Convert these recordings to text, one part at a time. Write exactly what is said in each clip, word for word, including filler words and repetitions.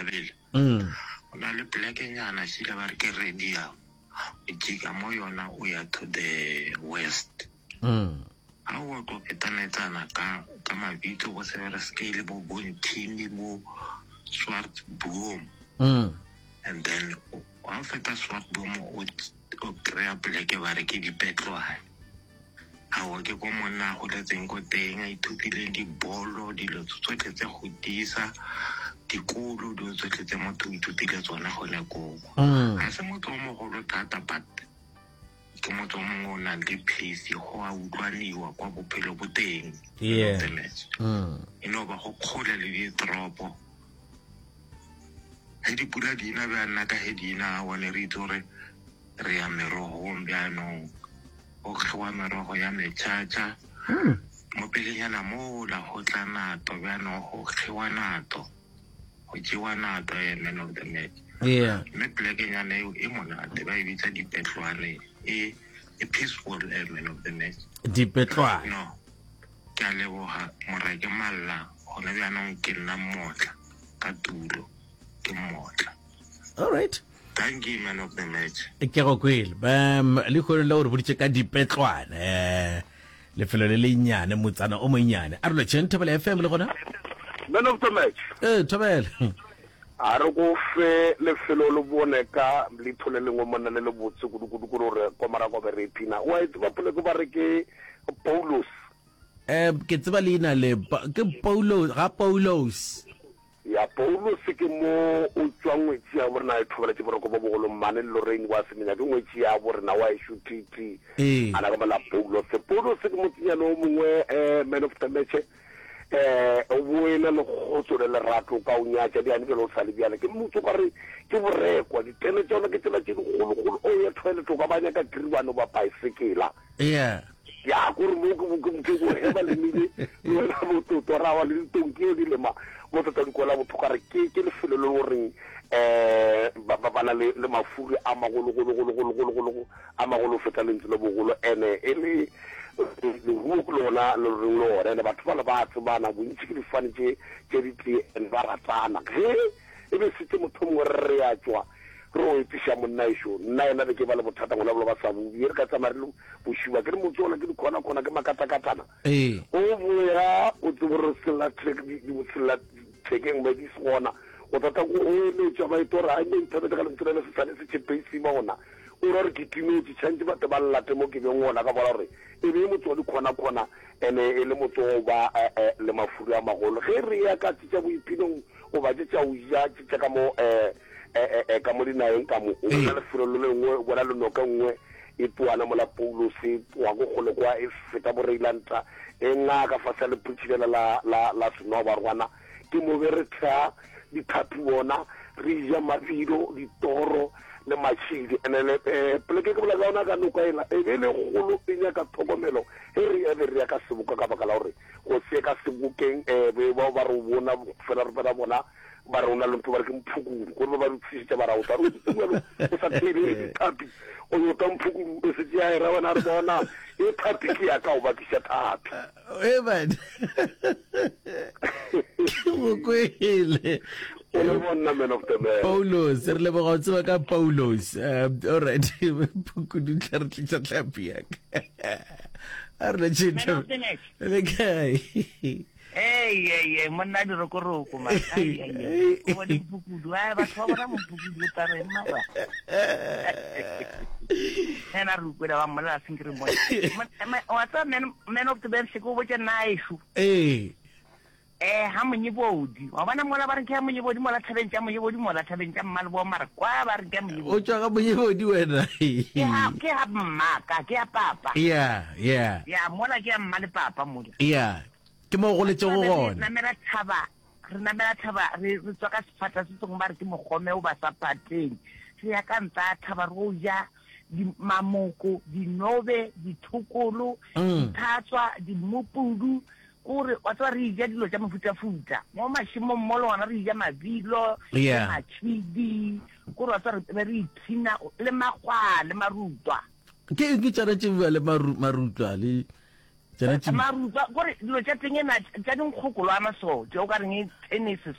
Thabile mm ona le plekenyana sile ba re ke radio e jika mo yona o ya to the west mm a o go ketanetsana ka ka mabitso go se re scale bo bontini mo Swartboom mm and then one feta Swartboom o o krea pleke ba re ke dipetlwane a o ke go monna go letseng go teng a ithutile di bolo dilo tsotlhe tse go disa dikolo di tsotletse motho o ithutile tsona gone go a se motho o mogolo thata but ke motho o mongwe o nang le pace go a utlwaniwa kwa bophelo bo teng yeah mm e no ba go kgola le ditoropo he dipula di na ba nna ka he di na wane re itore re ya merogo mbiano o kgwa merogo ya mechacha mo pelenyana mo la go tla nato bjano go kgwa nato go jiwa nato e man of the match yeah me plekenyana e monate ba e bitsa dipetlwane e e peaceful man of the match dipetlwane no ke a leboga morake malla gona bjano ke nna mmotla ka tulo ke mmotla all right thank you man of the match ke go kwele ba le go le gore boditse ka dipetlwane eh le felo le lenyane motsana o monyane a re le tshente bele F M le gona man of the match eh thobela a re go fe le felo lo bone ka le thole le ngo monna le botse kudu kudu kudu re ko mara go be re pina wa itse ba pole go ba re ke Paulus eh ke tseba le ina le ke Paulos ga Paulos ya Paulus ke mo o tswangwe tsia bona e thobela tse boroko bo bogolo mane le Lorraine wa se menya ke ngwe tsia bona wa e shutiti ana ka la Paulos Paulos ke mo tsia no mongwe eh man of the match eh o buela le go tsore le rato ka o nya tsa di ane ke lo sale bjana ke motho ka re ke borekwa di tene tsona ke tsela tse digolo golo o ya toilet ka banya ka griwano ba bicycle yeah ya go re mo go go go eba le mile lo la motho to rawa le tonki di le ma mo tsa di kola botho ka re ke ke le felo le reng eh ba ba na le le mafuri a magolo golo golo golo golo golo a magolo feta le ntse le bogolo ene ele le go lona le lo re ne batho ba le ba tsebana bontsi ke difane tse tse di tse en ba ratana ge e be se motho mo re ya tswa ro e pisha monna isho nna ena be ke ba le bothata ngona bo ba sa bu re ka tsamara le bushiwa ke mo tsona ke di khona khona ke makata katana eh o boya o tsoro sela trek di di sela trekeng ba di sona o tata go o le tswa ba itora a ne ntse ka le ntsela se sale se tshepisi ba ona o re ke timo di tshantse ba te ba late mo ke be ngona ka bola re e be motho di khona khona ene e le motho ba le mafuri a magolo ge re ya ka tsa boipinong o ba tsa o ja tsa ka mo eh eh ka mo dina eng ka mo o na le furo le ngwe bona le no ka ngwe e tuana mo la Paulo se wa go gole kwa e feta bo reilanta e nga ka fa sa le putshela la la la sno ba rwana ke mo beretsa di thapi bona re ja mafiro di toro le machidi ene le pleke ke bola gaona ka no ka ela e be le golo penya ka thokomelo e re e re ya ka sebuka ka baka la hore go se ka sebukeng e be ba ba re bona fela re ba bona ba re una le ntho ba re ke mphuku go ba re tsitse ba ra o taro o sa tele tapi o yo ka mphuku e se tsia era bona re bona e tapi ke ya ka o ba ke sa tapi e ba go kwele man of the man Paulos re le boga tswa ka Paulos all right pukudu tla re tla tlapia a re tshitse le kai hey hey monna di rokoroko ma ai ai o di pukudu ai ba tswa mo pukudu tare mara ena ru kwela ba mala singre mo o ata man of the man se go botsa naishu eh eh ha monyebodi wa bana mola ba re ke ha monyebodi mola thabeng tsa monyebodi mola thabeng tsa mmala bo mara kwa ba re ke monyebodi o tswa ka monyebodi wena ke ha ke ha mmaka ke ha papa yeah yeah ya mola ke mmale papa mola yeah ke mo go letse go gona na mera thaba re na mera thaba re tswa ka sefata se tsong ba re ke mogome o ba sa pateng se ya ka ntsa thaba ro ja di mamoko di nobe di thukolo di thatswa di mopudu gore wa tswa re ja dilo tsa mafutafuta mo mashimo mmolo wana re ja mabilo le machidi gore wa tswa re re itsina le magwa le marutwa ke ke tsara tshwa le marutwa le tsara tshwa marutwa gore dilo tsa teng ena tsa dingkgokolo ama so tse o ka reng tennis so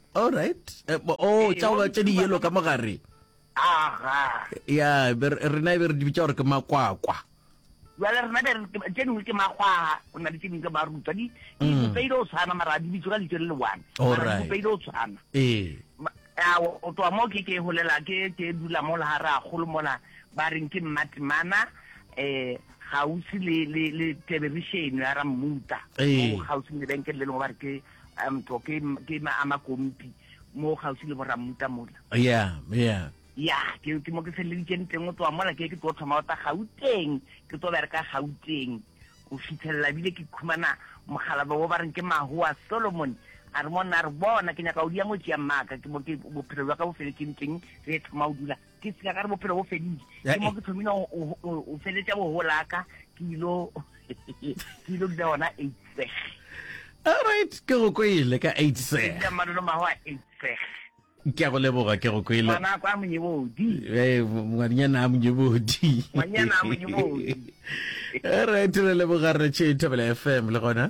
all right oh tsa ba tse di yellow ka mogare aha ya rena be re di bitsa gore ke makwakwa wala rena be tse dingwe ke makgwa o na di tse dingwe ka barutwa di dipeilo tshwana mara di bitso ka ditse le one mara dipeilo tshwana eh a o to mo ke ke holela ke ke dula mo la hara golo mola ba reng ke Matimana eh gausi le le le television ya Ramuta mo gausi le benkele le mo ba re ke am to ke ke ma amakompi mo gausi le bo Ramuta mola yeah yeah ya ke ke mo ke felle di teng o to mola ke ke to thoma ta Gauteng ke to bereka Gauteng o fitella bile ke khumana mogala ba ba reng ke Mahua Solomon a re mona re bona ke nyaka o dia ngo tsia maka ke mo ke bophelo ba ka bo fele ke nteng re thoma o dula ke se ka re bophelo bo fedile ke mo ke thomina o fele tsa bo holaka kilo kilo da ona eight all right ke go koile ka eight se ke mano ma wa eight ke go leboga ke go koile bana kwa monyebodi eh ngwanyana monyebodi ngwanyana monyebodi all right re leboga re tshwe Thobela F M le gona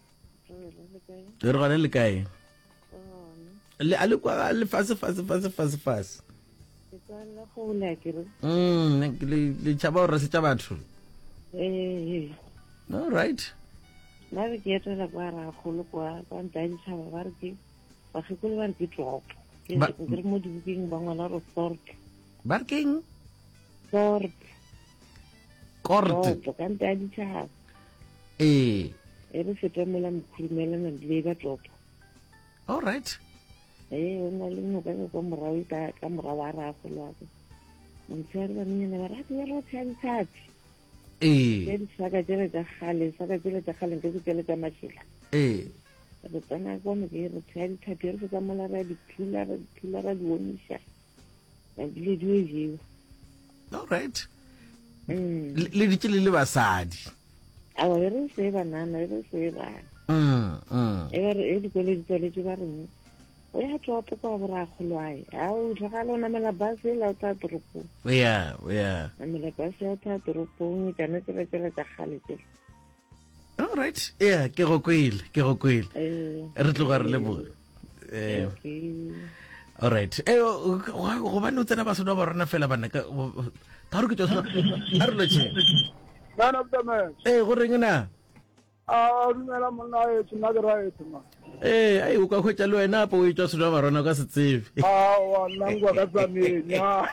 re gona le kae le ale kwa le fase fase fase fase fase tsala go la ke re mm le le tshaba re se tsa batho eh all right na re ke etela kwa ra go le kwa ba ntse di tshaba ba re ke ba se go le ba re ke trop ke re mo di booking ba ngwana ro sort barking sort kort to kan ta di tshaba eh ere se temola mkhurumela na le ba trop all right eh ona le mo ka go morao ka ka morao wa ra go lwa ke mtsere ba nne ba rata ya lo tsadi tsadi eh ke saka jere ja khale saka jere ja khale ke ke le ta machila eh ba tsana go mo ke re tsadi tsadi re ka mala ra di phula ra phula ra di onisha ba dile di e all right mm le di tshile le basadi a wa re se ba nana re se ba mm mm e re e di kole di tole di ba re o ya tsoto kwa bra khulwai a o tlhagalo na mela base la ta tropo yeah yeah na mela base ta tropo ni kana tsela tsela tsa khale tse all right yeah ke go kwile ke go kwile eh re tloga re le bo eh all right eh go ba no tsena ba sona ba rona fela bana ka ka re ke tsona a re le tse man of the match eh go reng na a rumela monna e tsena ga ra e tsena eh ai o ka khwetsa le wena po o itwa sona ba rona ka se tsebe a wa nangwa ka tsamenya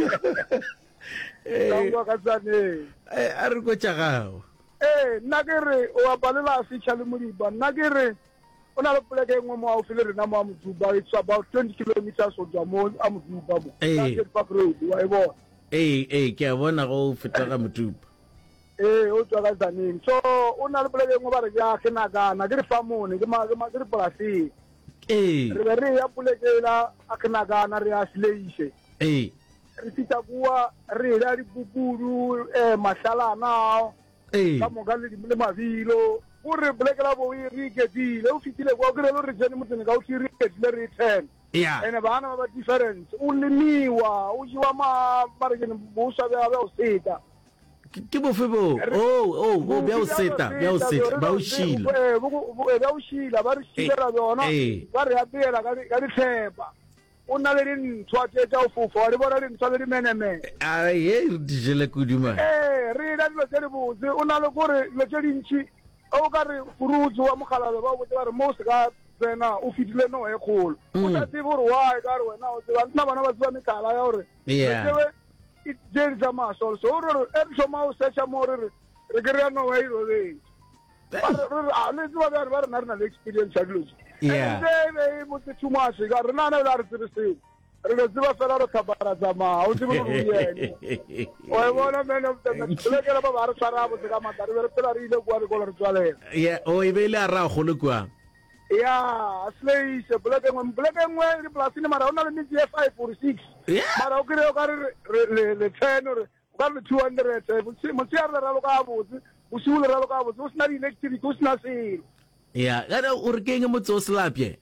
eh nangwa ka tsane eh a re go tshagago eh nna ke re o apalela fitcha le modiba nna ke re o na le poleke engwe mo a o fele rena mo a Moduba it's about twenty kilometers o tswa mo a Moduba mo Eh. Park Road wa e bona eh eh ke a bona go feta ka Moduba eh o tswa ka tsaneng so o na le poleke engwe ba re ya ke nakana ke re famone ke ma ke ma ke re polasi eh re be re ya polekela a ke nakana re a sileise eh re fita bua re ya dipupudu eh mahlalana eh ka moga le le mavilo o re polekela bo e re ketile o fitile kwa ke re lo re jene motsene ka o tiri ketile re ten yeah ene bana ba difference o lemiwa o jiwa ma marekene bo sa ba ba o seta ke bo febo oh oh go bya o seta bya o seta ba o shila eh bo ba o shila ba re shila bona ba re apela ka ka ditshepa o na le ntshwa tse tsa o fofo re bona le ntshwa le meneme a ye di jele kuduma eh re da lo tse botse o na le gore le tse dintsi o ka re furuzu wa mogala ba botse ba re mo se ka tsena o fitile no e kholo o tla tse bore wa ka re wena o tseba nna bana ba tswa mekala ya gore yeah it there is a muscle so ro e so ma o secha mo re re ke re no wa iro le ba le tswa ba ba na na experience ya dilo yeah e mo te tuma se ga re na na re tsere re le tswa fela re tabara zama o tsebo mo yene o e bona men of the le ke ba ba re tsara bo se ka matare re pela re ile kwa re go re tswale yeah o e be le a ra go le kwa ya slay se bleke ngwe bleke ngwe re plasine mara ona le mitsi ya five or six mara o kire o ka re le le ten or o ka le two hundred mo tsi re ra lo ka botse o si o le ra lo ka botse o sna di electric o sna se yeah ga o re keng mo tso slapye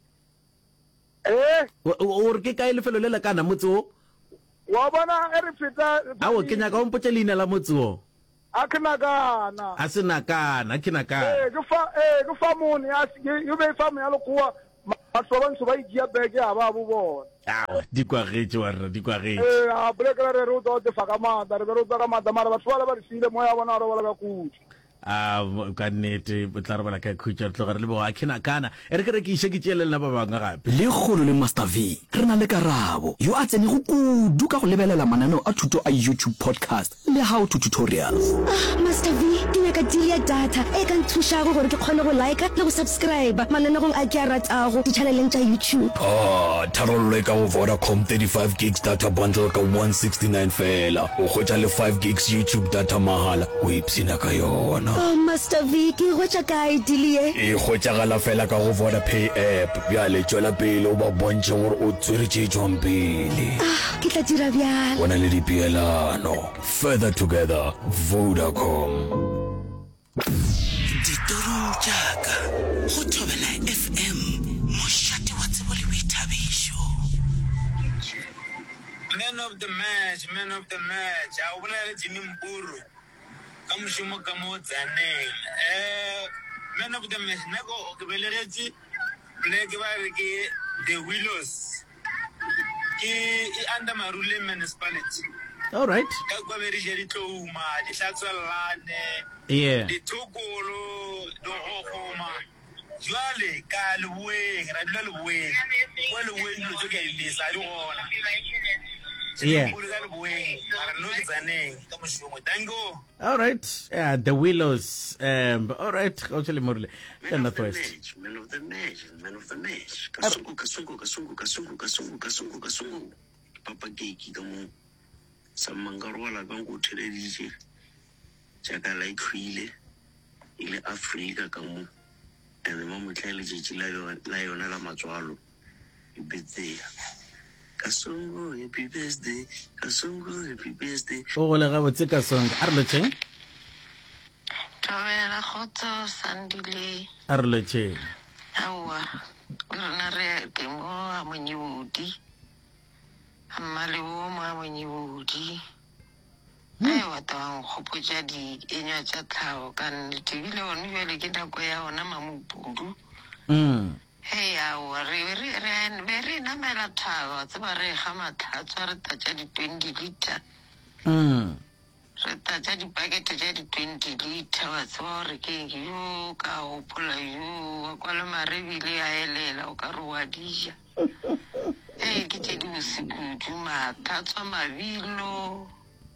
eh o re ke ka ile felo le la kana mo tso wa bona e re feta a o kenya ka o mpotse leina la mo tso a kana kana a se nakana ke nakana eh ke fa eh ke fa mone ya yo be fa mo ya lo kwa batho ba ntse ba idia beke a ba bo bona ah di kwagetse wa di kwagetse eh a bleka re re o tlo te faka mata re re o tsaka mata mara batho ba le ba re sile moya bona re ba la ka kutsi ah ka nnete bo tla re bana ka khutsa tlo re le bo a kena kana e re ke re ke ishe ke tšelela ba banga gape le kgolo le Master V re na le Karabo yo a tsene go kudu ka go lebelela mananeo a thuto a YouTube podcast le how to tutorials. Ah, Master V ke nyaka deal ya data e ka nthuša go gore ke kgone go like le go subscribe mananeo a ke a ratago di channeleng tša YouTube. Ah, tharollo ka go Vodacom thirty-five gigs data bundle ka one sixty-nine fela o khotsa le five gigs YouTube data mahala o ipsina ka yona. Oh, Master V ke hwetša kae deal ye e khotšagala fela ka go Vodapay app bjale tšwela pele o ba bontše gore o tswere tše tšwang pele. Ah, ke tla dira bjalo. Bona le dipeelano further together Vodacom. Ditorong tšaka go Thobela F M mošate wa tsebo le boithabišo. Man of the match, man of the match. I will let Jimmy Mburu. Come show me come out Zaneng. Eh, man of the match. Nago Kibelereji. Play Givariki the Willows. He under my ruling municipality. all right Kagwa very jeri toma. The Shatsalane. yeah The Tokolo. The Hokoma. Jwale Kalwe. Radlwe. Well, when you took a list, I don't want. yeah all right yeah the Willows um all right actually more Man of the match, man of the match, man of the match. Kasungu, kasungu, kasungu, kasungu, kasungu, kasungu, kasungu. Papa Geki kamo. Samangarwala kangu teledije. Chaka like Chile. Ile Afrika kamo. And the mama tell you lion la machualo. You be there. Kasungu, happy birthday. Kasungu, happy birthday. o go le ga botse ka song a re lotšeng Thobela khotso Sandile. a re lotšeng Awa. Rena re ke mo a monyudi. Amale wo mo a monyudi. Ai wa ta go khopotsa di enya tša tlhago ka nnete bile one bjale ke nako ya ona mamupudu. mm Hey awa re re re be re namela thaba tseba re ga matlhatso re tatša di twenty liter. mm Re tatša dipakete tša di twenty liter wa tseba gore ke eng yo ka gopola yo wa kwala marebile a elela o ka re wa dija. Ee ke tše di bosikudu matlhatso a mabilo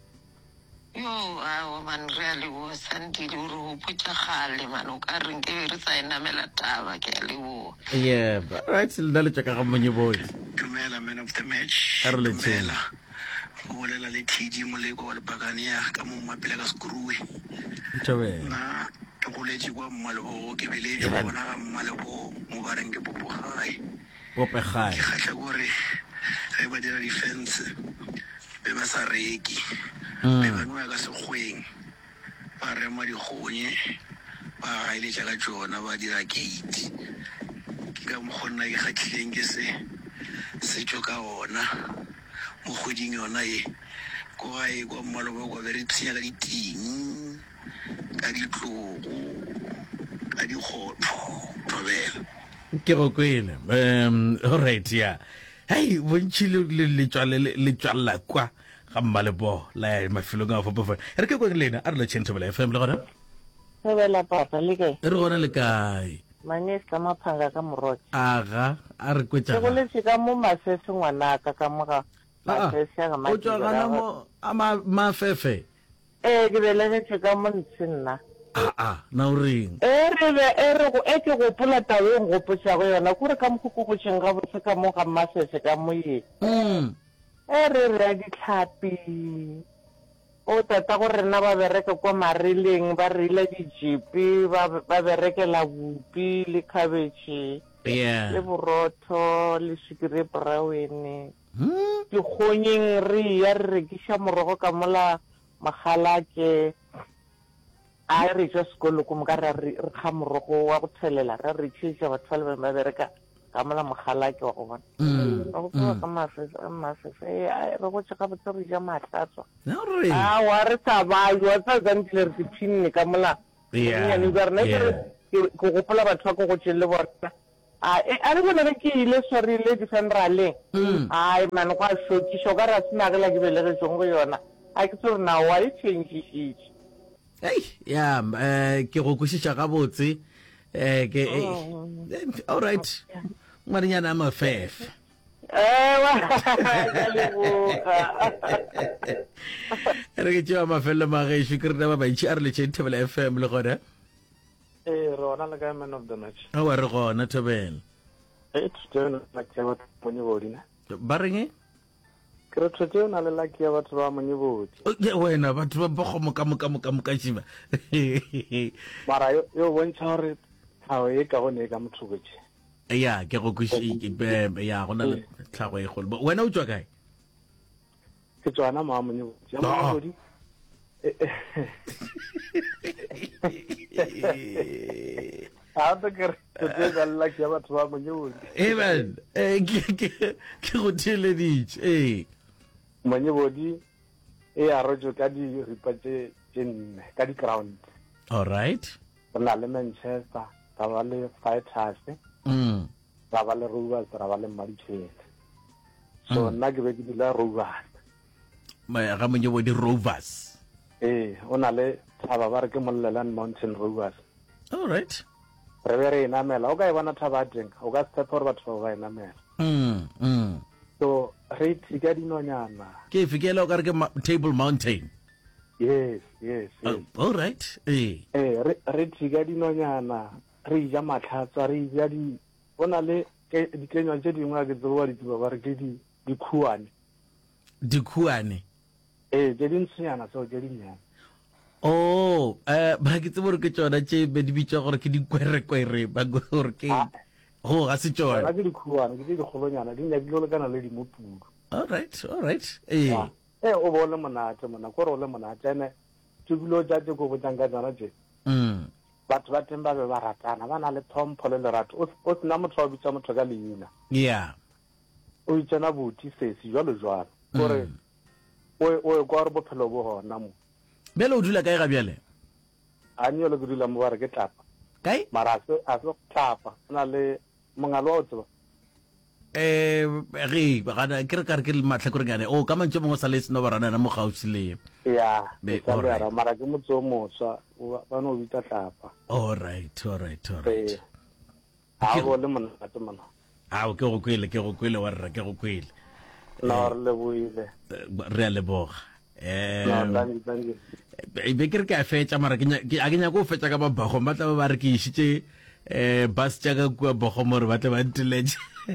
yo awa man re a leboa Sandile o re gopotša kgale man o ka reng ke be re sa e namela taba ke a leboa. yeah all right le na le tšaka ga monyeboi Dumela, man of the match. a re lotšeng Dumela. O bolela le T D Moleko wa Lebakane ya ka mo mapela ka Screwe. tšobela Na ke goletše kwa Mmalebo ke beletše bona ga Mmalebo mo ba reng ke Popogae. pope Ke gae kgatlha kore ge ba dira defense be ba sa reki Mm. be ba noya ka sekgweng ba rema dikgonye ba gaeletša ka tšona ba dira gate ke ka mokgonna ke kgatlhileng ke se setšo ka ona mo kgweding yona ye ko gae kwa Mmalobo kwa be re tshenya ka diting ka ditlogo ka dikgotho Thobela. ke go kwele um all right yeah hey bontši le le tswale le tswalla kwa ga Mmalebo la mafelong a fopo re ke go lena a re lotšeng Thobela F M le gona Thobela papa le kae re gona le kae Manesa Maphanga ka Moroki aga a re ke kwetša go letše ka mo Masese ngwanaka ka moga Masese ga o tswa gana mo a ma- mafefe eh ke belegetše ka mo ntse nna a a na o reng e re be e re go e ke gopola taba e ngopotšago yona kore ka mokgokogotšeng ga botse ka mo ga Masese ka mo ye mm e re re ditlhapi o tata go rena ba bereka kwa marileng ba rile dijipi ba ba berekela bupi le cabbage yeah le borotho le sukiri brown hmm dikgonyeng re ya re rekiša morogo ka mola magalake a re tšwa sekolo ko moka re re kga morogo wa go thelela re re tšhiša batho ba le bangwe ba bereka ka mola mogalake wa go bona mm re go tseba ka mafese a mafese re go tšha ka botse re ja mahlatswa na o reng a wa re sa bayo wa tsa zantile re diphinne ka mola Yeah, nyane ba rena yeah. ke go gopola batho ba ko go tšelle bona a re bona re ke ile sorry le defenderale ai man kwa so ke shoga ra sina ga la ke belege jongo yona a ke tsore na wa e change it hey ya eh ke go kushitsha ga botse eh ke all right marinyana ma fef eh wa le boka re ke tšwa mafelo mage shukri ba ba itse a re le Thobela F M le gona eh rona le ka man of the match a wa re gona Thobela eh tseno la ke ba monye bodina ba reng ke re tseno le la ke ba tlo ba monye bodi o ye wena batho ba go mo ka mo ka mo ka mo ka tshima mara yo yo bontsha re thawe e ka go ne ka mothugetše ya ke go kushi be ya gona le tlhago e golo wena o tswa kae ke tswana ma monye bodi ya monye bodi a ta ke re ke la ke ba tlo ba monye bodi eh man eh ke ke go tile ditš eh monye bodi e a rojo ka di ripatse tšenne ka di ground all right na le Manchester ka ba le Fighters mm ra ba le Rovers ra ba le Maritzburg so nna ke be ke dila Rovers ma ga monye bodi Rovers eh ona le Thaba ba re ke Moleland Mountain Rovers all right re be re inamela o ka e bona Thaba teng o ka se tshepa gore batho ba inamela mm mm so re tika dinonyana ke fikela o ka re ke Table Mountain yes yes yes all right eh eh re re tika dinonyana re ja matlhatsa re ja di bona le ke dikenywa tse dingwe ke tsewa di tsewa ba re ke di dikhuane dikhuane eh je dintsiyana so je dinyana oh eh ba ke tsebore ke tsona tše be di bitša gore ke dikwere kwere ba gore ke go ga se tsona ga ke dikhuane ke di golonyana di nya di lo kana le di mopudu all right all right eh eh o bole monate mona go re o le monate ene tubulo tsa tse go botsanga tsana tse mm batho ba teng ba be ba ratana ba na le thompho le lerato o tsena motho wa bitsa motho ka leina yeah o itsena boti sesi jalo jalo gore o o go re bophelo bo hona mo bele o dula kae ga bjale a nyo le dula mo ba re ke tlapa kae mara se a se tlapa na le mongalo o tseba eh re ba ga ke re ka re ke le matla gore ngane o ka mantse mo sa le sino ba rana mo gausi le ya be o ra mara ke motso motswa ba no bitsa tlapa all right all right all right a go le mona a tsmana a o ke go kwele ke go kwele wa rra ke go kwele no re le buile re a le boga eh no thank you thank you e be ke re ka fetsa mara ke a ke nya go fetsa ka ba bago ba tla ba re ke ishitse eh bus tsa ka kwa bogo more ba tla ba ntiletse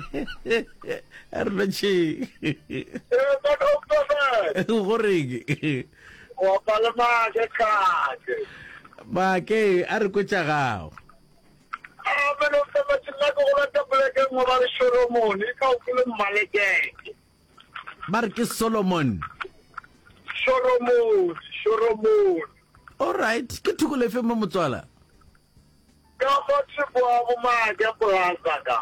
a re lo tshi eh ba doctor gore o pala ma ke kate ba ke a re ko tsa gago a ba no se ba tsela go la tabele ke mo ba le Solomon e ka o kule maleke ba re ke Solomon Solomon Solomon all right ke thukole fe mo motswala ka go tsebo bo ma ke plasa ka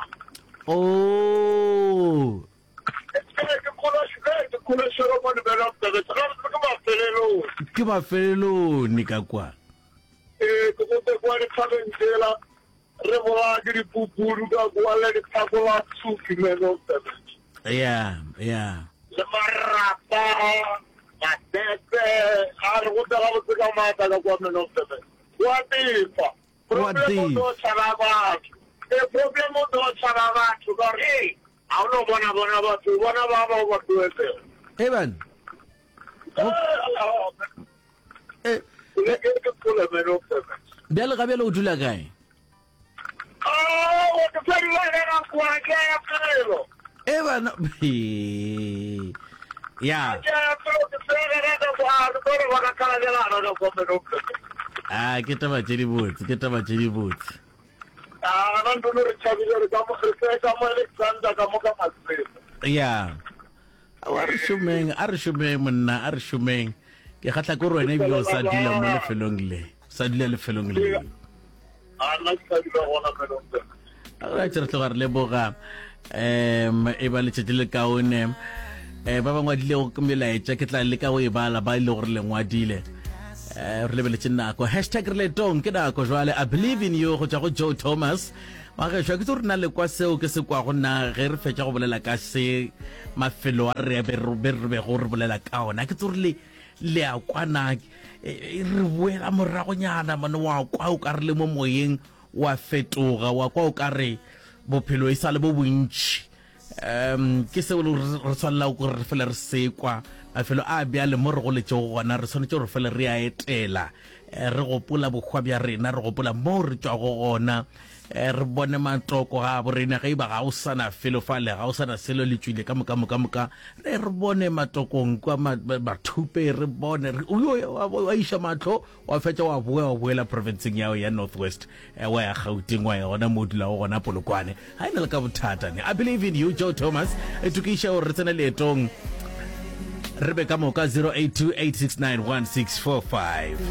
oh ke kola ke kola Solomon be la tebe tsaka ke ba felelo ke ba felelo ni ka kwa eh ke go te kwa le tsabentela re bola ke di pupuru ka kwa le tsakola tsuki me no tebe yeah yeah le marapa matete a re go tla go tsaka mata ka kwa me no tebe wa tipa problem do tsara batho e problem do tsara batho ka re a no bona bona batho bona ba ba ba tuetse evan eh le ke ke pula me no tebe bjale ga bjale o dula kae ah o te fai la era kwa ke ya pelo evan ya ya pero te fai la era kwa no re va ka la de la no ko me no ah ke taba tše di botse ke taba tše di botse ah no no re chabile re ka mo re ka mo Alexander ka mo ka masebe ya a re shumeng a re shumeng monna a re shumeng ke gatla ko rwena ebile o sa dula mo lefelong le sa dula lefelong le a nna ka dula gona me no a re tsere tlo re leboga em e ba le tšetše le kaone eh ba bangwe dile go kumelaetša ke tla le ka go e bala ba ile gore lengwadile eh re lebeletse nako hashtag re le tong ke nako jwale I believe in you go tšwa go Joe Thomas wa ga shwa ke tso rena le kwa seo ke se kwa go nna ge re fetša go bolela ka se mafelo a re be re be go re bolela ka ona ke tso re le a kwana re boela moragonyana mane wa kwa o ka re le mo moyeng wa fetoga wa kwa o ka re bophelo e sa le bo bontši um ke se re tshwanela go re fela re sekwa mafelo a bja le mo re go letse go gona re tshwanetse re fela re a etela re gopola bokgwa bja rena re gopola mo re tswa go gona re bone matoko ga borena ga iba ga o sana felo fale ga o sana selo le tswile ka moka moka moka re re bone matokong kwa bathupe re bone wa isha matlo wa fetša wa boa wa boela provinceng yao ya Northwest wa ya Gauteng wa ya gona modula go gona Polokwane ha ina le ka bothata ne. I believe in you Joe Thomas e tukisha o re tsena leetong re be ka moka zero eight two eight six nine one six four five.